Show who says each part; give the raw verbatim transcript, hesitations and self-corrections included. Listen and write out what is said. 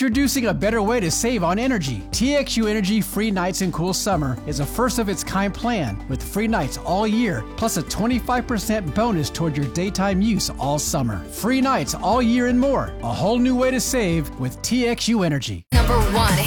Speaker 1: Introducing a better way to save on energy. T X U Energy Free Nights and Cool Summer is a first-of-its-kind plan with free nights all year, plus a twenty-five percent bonus toward your daytime use all summer. Free nights all year and more. A whole new way to save with T X U Energy.
Speaker 2: Number one.